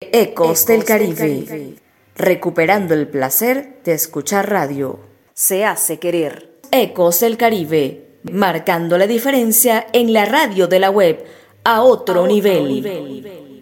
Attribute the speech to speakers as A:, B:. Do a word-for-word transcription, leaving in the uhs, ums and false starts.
A: Ecos del Caribe, recuperando el placer de escuchar radio. Se hace querer. Ecos del Caribe, marcando la diferencia en la radio de la web a otro, a otro nivel. nivel.